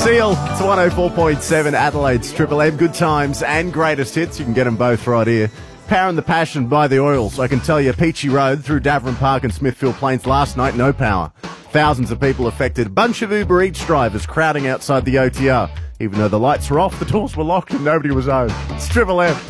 Seal, it's 104.7 Adelaide's Triple M. Good times and greatest hits. You can get them both right here. Power and the Passion by the Oils. I can tell you, Peachy Road through Davern Park and Smithfield Plains last night, no power. Thousands of people affected. A bunch of Uber Eats drivers crowding outside the OTR. Even though the lights were off, the doors were locked and nobody was home. It's Triple M.